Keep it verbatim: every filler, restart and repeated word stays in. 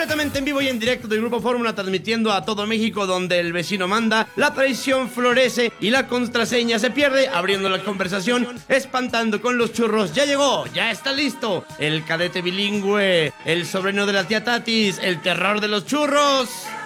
Completamente en vivo y en directo del Grupo Fórmula, transmitiendo a todo México, donde el vecino manda, la traición florece y la contraseña se pierde, abriendo la conversación, espantando con los churros. Ya llegó, ya está listo, el cadete bilingüe, el sobrino de la tía Tatis, el terror de los churros.